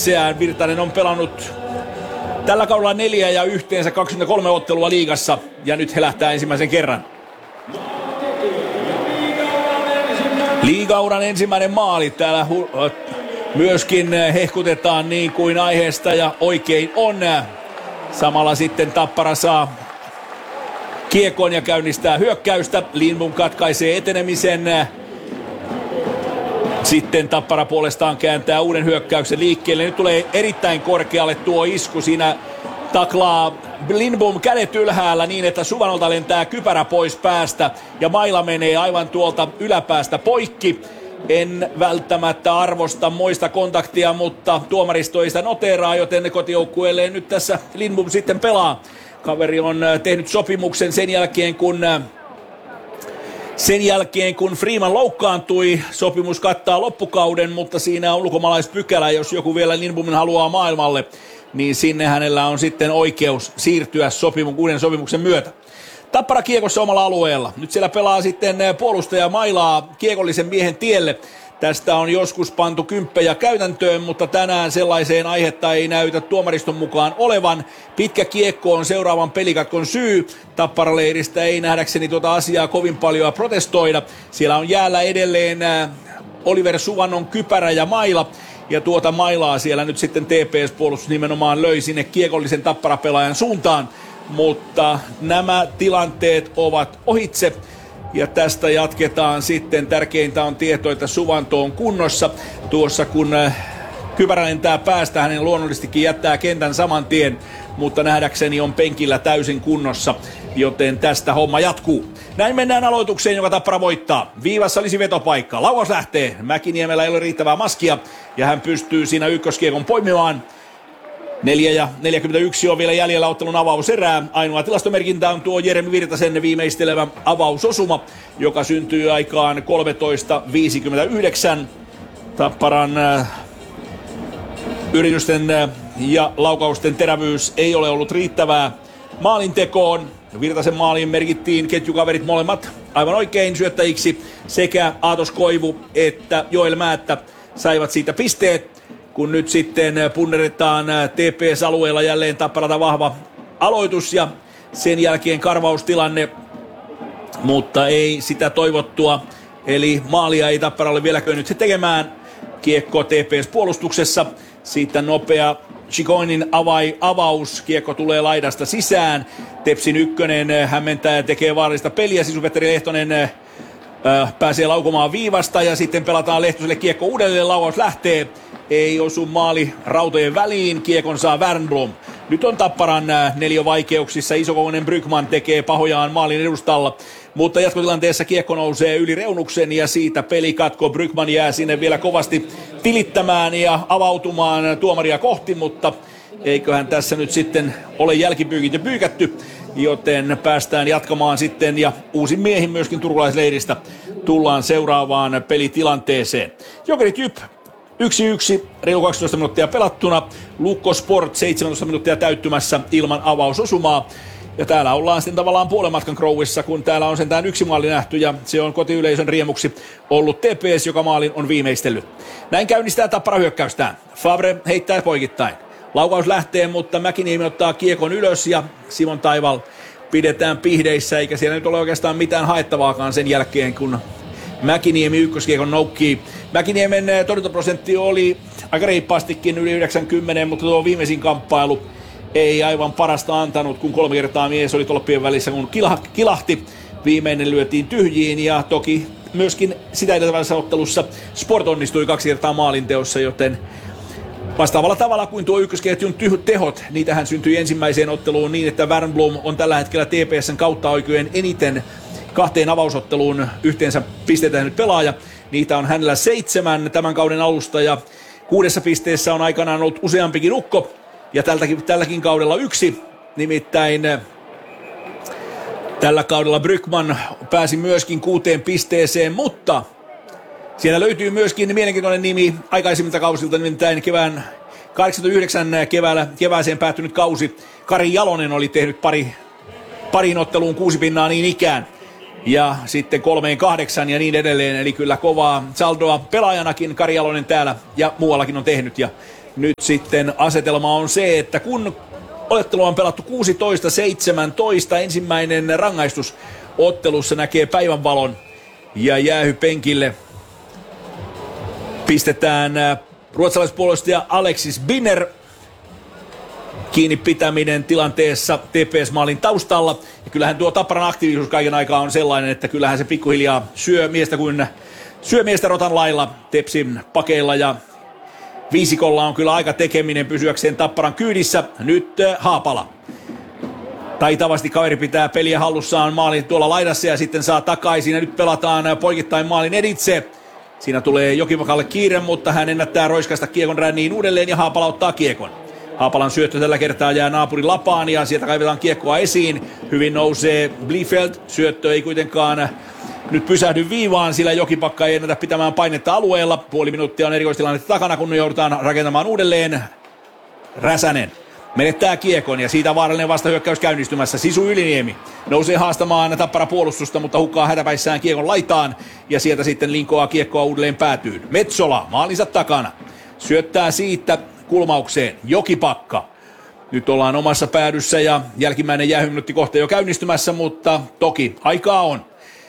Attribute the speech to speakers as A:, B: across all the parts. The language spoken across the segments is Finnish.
A: Sehän Virtanen on pelannut tällä kaudella 4 ja yhteensä 23 ottelua liigassa ja nyt he lähtää ensimmäisen kerran. Liigauran ensimmäinen maali täällä myöskin hehkutetaan niin kuin aiheesta ja oikein on. Samalla sitten Tappara saa kiekon ja käynnistää hyökkäystä. Lindbom katkaisee etenemisen. Sitten Tappara puolestaan kääntää uuden hyökkäyksen liikkeelle. Nyt tulee erittäin korkealle tuo isku. Siinä taklaa Lindbom kädet ylhäällä niin, että Suvanolta lentää kypärä pois päästä. Ja maila menee aivan tuolta yläpäästä poikki. En välttämättä arvosta moista kontaktia, mutta tuomaristo ei sitä noteeraa, joten kotijoukkueelle nyt tässä Lindbom sitten pelaa. Kaveri on tehnyt sopimuksen sen jälkeen, kun Freeman loukkaantui. Sopimus kattaa loppukauden, mutta siinä on ulkomaalaispykälä. Jos joku vielä Lindbomin haluaa maailmalle, niin sinne hänellä on sitten oikeus siirtyä uuden sopimuksen myötä. Tappara kiekossa omalla alueella. Nyt siellä pelaa sitten puolustaja mailaa kiekollisen miehen tielle. Tästä on joskus pantu kymppejä käytäntöön, mutta tänään sellaiseen aihetta ei näytä tuomariston mukaan olevan. Pitkä kiekko on seuraavan pelikatkon syy. Tapparaleiristä ei nähdäkseni tuota asiaa kovin paljon protestoida. Siellä on jäällä edelleen Oliver Suvannon kypärä ja maila. Ja tuota mailaa siellä nyt sitten TPS-puolustus nimenomaan löi sinne kiekollisen Tapparapelaajan suuntaan. Mutta nämä tilanteet ovat ohitse. Ja tästä jatketaan sitten. Tärkeintä on tieto, että Suvanto on kunnossa. Tuossa kun kypärä lentää päästä, hänen luonnollisestikin jättää kentän saman tien. Mutta nähdäkseni on penkillä täysin kunnossa, joten tästä homma jatkuu. Näin mennään aloitukseen, joka Tappara voittaa. Viivassa olisi vetopaikka. Laukaus lähtee. Mäkiniemellä ei ole riittävää maskia ja hän pystyy siinä ykköskiekon poimimaan. 4:41 on vielä jäljellä ottelun avauserää. Ainoa tilastomerkintä on tuo Jeremy Virtasen viimeistelevä avausosuma, joka syntyy aikaan 13:59. Tapparan yritysten ja laukausten terävyys ei ole ollut riittävää maalintekoon. Virtasen maaliin merkittiin ketjukaverit molemmat aivan oikein syöttäjiksi. Sekä Aatos Koivu että Joel Määttä saivat siitä pisteet. Kun nyt sitten punneretaan TPS-alueella jälleen Tapparalta vahva aloitus ja sen jälkeen karvaustilanne, mutta ei sitä toivottua. Eli maalia ei Tapparalle vielä kyennyt se tekemään. Kiekko TPS-puolustuksessa. Siitä nopea Chicoinin avaus. Kiekko tulee laidasta sisään. Tepsin ykkönen hämmentää ja tekee vaarallista peliä. Sisu-Petteri Lehtonen pääsee laukomaan viivasta ja sitten pelataan Lehtoselle kiekko uudelleen. Laukaus lähtee. Ei osu maali rautojen väliin. Kiekon saa Wernbloom. Nyt on Tapparan neliövaikeuksissa. Isokokoinen Brygman tekee pahojaan maalin edustalla. Mutta jatkotilanteessa kiekko nousee yli reunuksen ja siitä pelikatko. Brygman jää sinne vielä kovasti tilittämään ja avautumaan tuomaria kohti, mutta eiköhän tässä nyt sitten ole jälkipyykit jo pyykätty. Joten päästään jatkamaan sitten ja uusin miehin myöskin turkulaisleiristä tullaan seuraavaan pelitilanteeseen. Jokerit Jyp 1-1, reilu 12 minuuttia pelattuna. Lukko Sport 17 minuuttia täyttymässä ilman avausosumaa. Ja täällä ollaan sitten tavallaan puolen matkan Crowissa, kun täällä on sentään yksi maali nähty ja se on kotiyleisön riemuksi ollut TPS, joka maalin on viimeistellyt. Näin käynnistää Tappara hyökkäystään. Favre heittää poikittain. Laukaus lähtee, mutta Mäkiniemi ottaa kiekon ylös ja Simon Taival pidetään pihdeissä, eikä siellä nyt ole oikeastaan mitään haettavaakaan sen jälkeen, kun Mäkiniemi ykköskiekon noukkii. Mäkiniemen torjuntaprosentti oli aika reippaastikin yli 90, mutta tuo viimeisin kamppailu ei aivan parasta antanut, kun 3 kertaa mies oli tolppien välissä, kun kilahti. Viimeinen lyötiin tyhjiin ja toki myöskin sitä edeltävässä ottelussa Sport onnistui 2 kertaa maalinteossa, joten vastaavalla tavalla kuin tuo ykkösketjun tehot, niitähän syntyi ensimmäiseen otteluun niin, että Wernbloom on tällä hetkellä TPS:n kautta oikein eniten 2 avausotteluun yhteensä pisteitä nyt pelaaja. Niitä on hänellä 7 tämän kauden alusta ja 6 pisteessä on aikanaan ollut useampikin ukko. Ja tälläkin kaudella 1, nimittäin tällä kaudella Brygman pääsi myöskin 6 pisteeseen, mutta siellä löytyy myöskin mielenkiintoinen nimi aikaisemmilta kausilta, nimittäin kevään 89 kevääseen päättynyt kausi. Kari Jalonen oli tehnyt pariin otteluun 6 pinnaa niin ikään. Ja sitten 3-8 ja niin edelleen, eli kyllä kovaa saldoa pelaajanakin Kari Jalonen täällä ja muuallakin on tehnyt. Ja nyt sitten asetelma on se, että kun ottelu on pelattu 16-17, ensimmäinen rangaistus ottelussa näkee päivänvalon ja jäähypenkille pistetään ruotsalaispuolustaja Alexis Binner. Kiinni pitäminen tilanteessa TPS-maalin taustalla. Ja kyllähän tuo Tapparan aktiivisuus kaiken aikaa on sellainen, että kyllähän se pikkuhiljaa syö miestä rotan lailla Tepsin pakeilla. Ja viisikolla on kyllä aika tekeminen pysyäkseen Tapparan kyydissä. Nyt Haapala. Taitavasti kaveri pitää peliä hallussaan maalin tuolla laidassa ja sitten saa takaisin. Ja nyt pelataan poikittain maalin editse. Siinä tulee Jokipakalle kiire, mutta hän ennättää roiskasta kiekon ränniin uudelleen ja Haapala ottaa kiekon. Haapalan syöttö tällä kertaa jää naapurin lapaan ja sieltä kaivetaan kiekkoa esiin. Hyvin nousee Bliefeld. Syöttö ei kuitenkaan nyt pysähdy viivaan, sillä Jokipakka ei ennätä pitämään painetta alueella. Puoli minuuttia on erikoistilannetta takana, kun joudutaan rakentamaan uudelleen. Räsänen menettää kiekon ja siitä vaarallinen vastahyökkäys käynnistymässä. Sisu Yliniemi nousee haastamaan Tappara puolustusta, mutta hukkaa hätäpäissään kiekon laitaan. Ja sieltä sitten linkoaa kiekkoa uudelleen päätyyn. Metsola maalinsa takana. Syöttää siitä kulmaukseen. Jokipakka. Nyt ollaan omassa päädyssä ja jälkimmäinen jäähyminuutti kohta jo käynnistymässä, mutta toki aikaa on.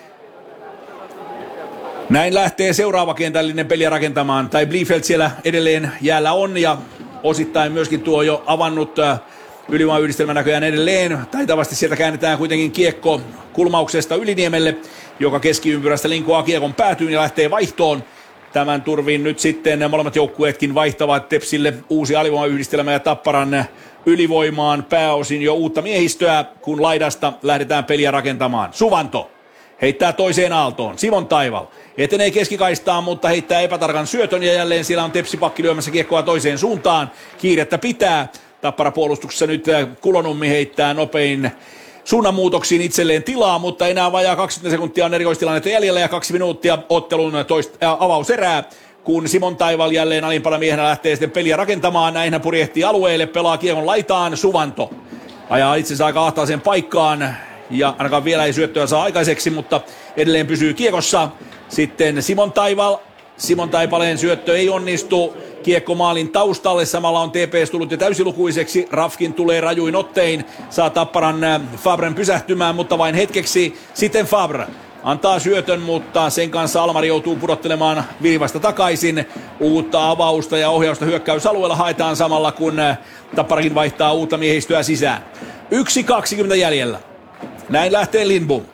A: Näin lähtee seuraava kentällinen peliä rakentamaan. Tai Bliefeld siellä edelleen jäällä on ja osittain myöskin tuo jo avannut ylivoimayhdistelmä näköjään edelleen. Taitavasti sieltä käännetään kuitenkin kiekko kulmauksesta Yliniemelle, joka keskiympyrästä linkoaa kiekon päätyyn ja lähtee vaihtoon. Tämän turvin nyt sitten molemmat joukkueetkin vaihtavat Tepsille uusi alivoimayhdistelmä ja Tapparan ylivoimaan pääosin jo uutta miehistöä, kun laidasta lähdetään peliä rakentamaan. Suvanto heittää toiseen aaltoon. Simon Taival etenee keskikaistaan, mutta heittää epätarkan syötön ja jälleen siellä on Tepsi-pakki lyömässä kiekkoa toiseen suuntaan. Kiirettä pitää. Tappara puolustuksessa nyt Kulonummi heittää nopein suunnanmuutoksiin itselleen tilaa, mutta enää vajaa 20 sekuntia on erikoistilannetta jäljellä ja 2 minuuttia ottelun avauserää, kun Simon Taival jälleen alimpana miehenä lähtee sitten peliä rakentamaan. Näin hän purjehtii alueelle, pelaa kiekon laitaan. Suvanto ajaa itsensä aika ahtaaseen paikkaan ja ainakaan vielä ei syöttöä saa aikaiseksi, mutta edelleen pysyy kiekossa. Sitten Simon Taipaleen syöttö ei onnistu. Kiekko maalin taustalle, samalla on TPS tullut jo täysilukuiseksi. Rafkin tulee rajuin ottein, saa Tapparan Fabren pysähtymään, mutta vain hetkeksi. Sitten Fabre antaa syötön, mutta sen kanssa Almari joutuu pudottelemaan viivasta takaisin. Uutta avausta ja ohjausta hyökkäysalueella haetaan samalla, kun Tapparakin vaihtaa uutta miehistöä sisään. 1.20 jäljellä. Näin lähtee Lindbom.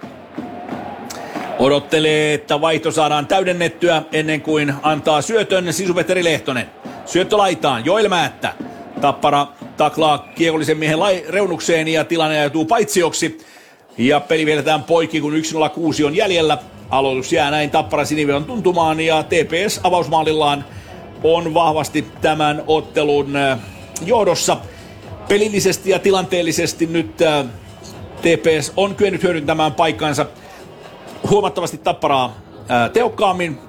A: Odottelee, että vaihto saadaan täydennettyä ennen kuin antaa syötön Sisu-Petteri Lehtonen. Syöttö laitaan, Joel Määttä. Tappara taklaa kiekollisen miehen reunukseen ja tilanne joutuu paitsioksi. Ja peli vedetään poikki, kun 1.06 on jäljellä. Aloitus jää näin Tappara siniviivan tuntumaan ja TPS avausmaalillaan on vahvasti tämän ottelun johdossa. Pelillisesti ja tilanteellisesti nyt TPS on kyennyt hyödyntämään paikkansa huomattavasti Tapparaa tehokkaammin,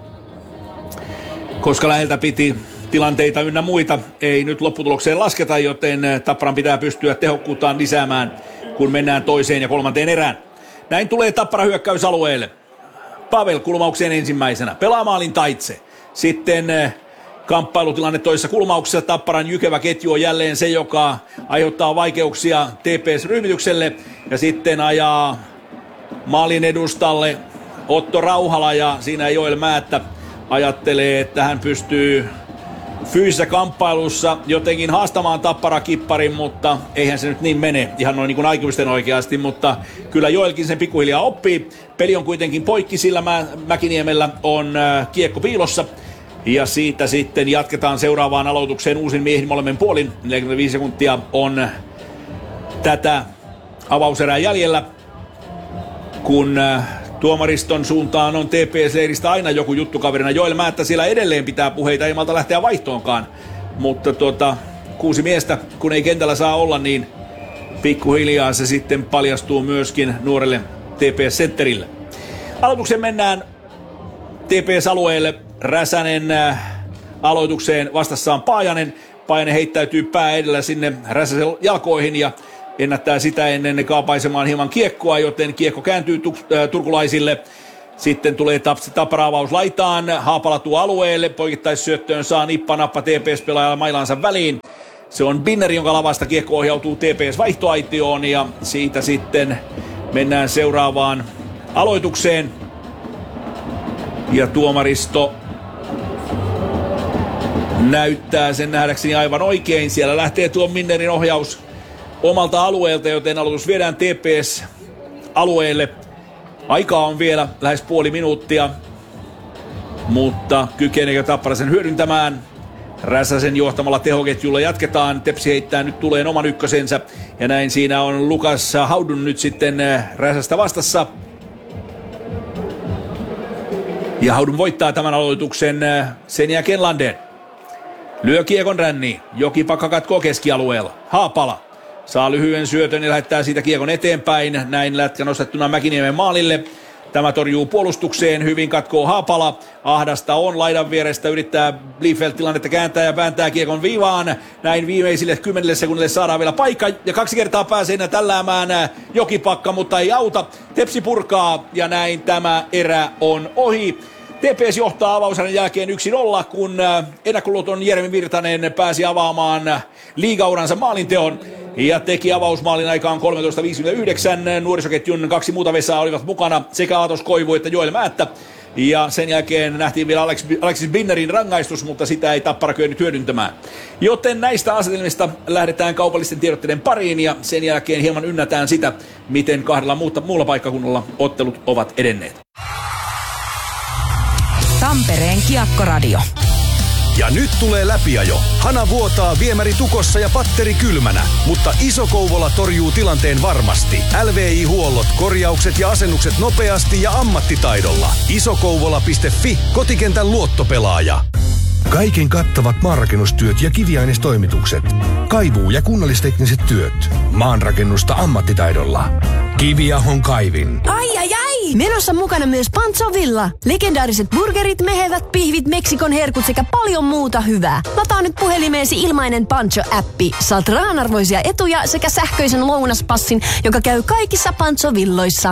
A: koska läheltä piti tilanteita ynnä muita ei nyt lopputulokseen lasketa, joten Tapparan pitää pystyä tehokkuuttaan lisäämään, kun mennään toiseen ja kolmanteen erään. Näin tulee Tappara hyökkäysalueelle. Pavel kulmaukseen ensimmäisenä. Pelaa maalin taitse. Sitten kamppailutilanne toisessa kulmauksessa. Tapparan jykevä ketju on jälleen se, joka aiheuttaa vaikeuksia TPS-ryhmitykselle. Ja sitten ajaa maalin edustalle Otto Rauhala ja siinä Joel Määttä ajattelee, että hän pystyy fyysisessä kamppailussa jotenkin haastamaan Tappara-kipparin, mutta eihän se nyt niin mene ihan noin niin kuin aikuisten oikeasti, mutta kyllä Joelkin sen pikkuhiljaa oppii. Peli on kuitenkin poikki, sillä Mäkiniemellä on kiekko piilossa ja siitä sitten jatketaan seuraavaan aloitukseen uusin miehin molemmin puolin. 45 sekuntia on tätä avauserää jäljellä, kun tuomariston suuntaan on TPS-leiristä aina joku juttukaverina. Joel Määttä siellä edelleen pitää puheita, ei malta lähteä vaihtoonkaan. Mutta 6 miestä, kun ei kentällä saa olla, niin pikkuhiljaa se sitten paljastuu myöskin nuorelle TPS-sentterille. Aloitukseen mennään TPS-alueelle. Räsänen aloitukseen, vastassaan Paajanen. Paajanen heittäytyy pää edellä sinne Räsäsen jalkoihin ja ennättää sitä ennen kaapaisemaan hieman kiekkoa, joten kiekko kääntyy turkulaisille. Sitten tulee tappara-avaus laitaan, Haapala tuo alueelle, poikittaissyöttöön saa nippa-nappa TPS-pelaajalla mailansa väliin. Se on Binneri, jonka lavasta kiekko ohjautuu TPS-vaihtoaitioon ja siitä sitten mennään seuraavaan aloitukseen. Ja tuomaristo näyttää sen nähdäkseni aivan oikein. Siellä lähtee tuo Binnerin ohjaus omalta alueelta, joten aloitus viedään TPS-alueelle. Aikaa on vielä lähes puoli minuuttia, mutta kykeneekö Tappara sen hyödyntämään? Räsäsen johtamalla tehoketjulla jatketaan. Tepsi heittää, nyt tulee oman ykkösensä. Ja näin siinä on Lukas Haudun nyt sitten Räsästä vastassa. Ja Haudun voittaa tämän aloituksen, sen jälkeen Landén. Lyö kiekon ränniin. Jokipakka katkoo keskialueella. Haapala saa lyhyen syötön ja lähettää siitä kiekon eteenpäin. Näin lätkä nostettuna Mäkiniemen maalille. Tämä torjuu puolustukseen, hyvin katkoo Haapala. Ahdasta on laidan vierestä, yrittää Bliefeld tilannetta kääntää ja vääntää kiekon viivaan. Näin viimeisille 10 sekunnille saadaan vielä paikka ja 2 kertaa pääsee enää tälläämään Jokipakka, mutta ei auta. Tepsi purkaa ja näin tämä erä on ohi. TPS johtaa avausarjan jälkeen 1-0, kun ennakkoluoton Jeremy Virtanen pääsi avaamaan liigauransa maalinteon ja teki avausmaalin aikaan 13.59. Nuorisoketjun 2 muuta vesaa olivat mukana, sekä Aatos Koivu että Joel Määttä. Ja sen jälkeen nähtiin vielä Alexis Binnerin rangaistus, mutta sitä ei Tappara kyennyt hyödyntämään. Joten näistä asetelmista lähdetään kaupallisten tiedotteiden pariin ja sen jälkeen hieman ynnätään sitä, miten 2 muulla paikkakunnalla ottelut ovat edenneet.
B: Tampereen Kiekkoradio.
C: Ja nyt tulee läpiajo. Hana vuotaa viemäri tukossa ja patteri kylmänä, mutta Iso-Kouvola torjuu tilanteen varmasti. LVI-huollot, korjaukset ja asennukset nopeasti ja ammattitaidolla. Isokouvola.fi, kotikentän luottopelaaja.
D: Kaiken kattavat maanrakennustyöt ja kiviainestoimitukset. Kaivuu- ja kunnallistekniset työt. Maanrakennusta ammattitaidolla. Kiviahon kaivin.
B: Ai! Menossa mukana myös Pancho Villa. Legendaariset burgerit, mehevät pihvit, Meksikon herkut sekä paljon muuta hyvää. Lataa nyt puhelimeesi ilmainen Pancho-appi. Saat rahanarvoisia etuja sekä sähköisen lounaspassin, joka käy kaikissa Pancho-villoissa.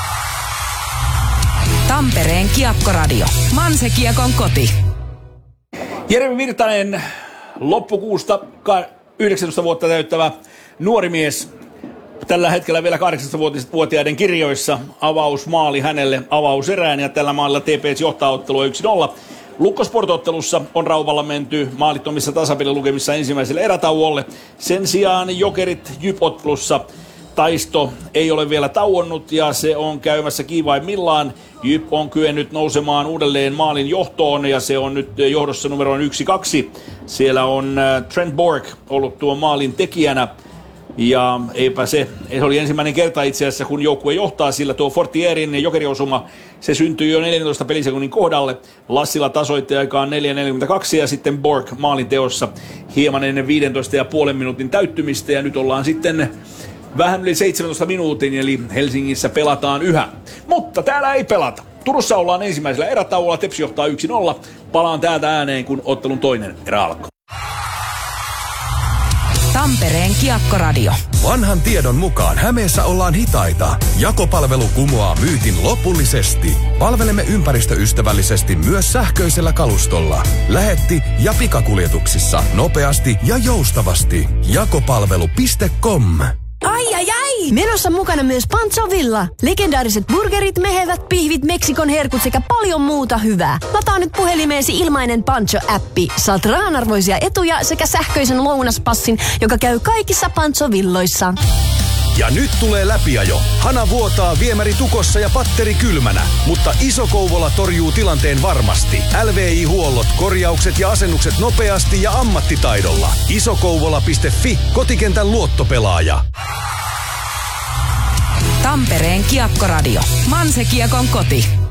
B: Tampereen Kiekkoradio. Manse-Kiekon koti.
A: Jeremy Virtanen, loppukuusta 19 vuotta täyttävä nuori mies. Tällä hetkellä vielä 18-vuotiaiden kirjoissa avausmaali hänelle avauserään ja tällä maalilla TPS johtaa ottelua 1-0. Lukkosport-ottelussa on Rauvalla menty maalittomissa tasapelilukemissa ensimmäiselle erätauolle. Sen sijaan Jokerit Jyp-ottelussa taisto ei ole vielä tauonnut ja se on käymässä kiivaimmillaan. Jyp on kyennyt nousemaan uudelleen maalin johtoon ja se on nyt johdossa numeroon 1-2. Siellä on Trent Borg ollut tuon maalin tekijänä. Ja eipä se oli ensimmäinen kerta itse asiassa, kun joukkue johtaa, sillä tuo Fortierin jokeriosuma, se syntyi jo 14 pelisekunnin kohdalle. Lassila tasoitti aikaan 4.42 ja sitten Borg maalinteossa hieman ennen 15,5 minuutin täyttymistä. Ja nyt ollaan sitten vähän yli 17 minuutin, eli Helsingissä pelataan yhä. Mutta täällä ei pelata. Turussa ollaan ensimmäisellä erätauolla, Tepsi johtaa 1-0. Palaan täältä ääneen, kun ottelun toinen erä alkaa.
B: Tampereen Kiekkoradio.
C: Vanhan tiedon mukaan Hämeessä ollaan hitaita. Jakopalvelu kumoaa myytin lopullisesti. Palvelemme ympäristöystävällisesti myös sähköisellä kalustolla. Lähetti- ja pikakuljetuksissa nopeasti ja joustavasti. Jakopalvelu.com.
B: Ai! Menossa mukana myös Pancho Villa. Legendaariset burgerit, mehevät pihvit, Meksikon herkut sekä paljon muuta hyvää. Lataa nyt puhelimeesi ilmainen Pancho-appi. Saat rahanarvoisia etuja sekä sähköisen lounaspassin, joka käy kaikissa Pancho-villoissa.
C: Ja nyt tulee läpiajo. Hana vuotaa viemäri tukossa ja patteri kylmänä, mutta Iso-Kouvola torjuu tilanteen varmasti. LVI-huollot, korjaukset ja asennukset nopeasti ja ammattitaidolla. Isokouvola.fi, kotikentän luottopelaaja.
B: Tampereen Kiekkoradio. Manse-Kiekon koti.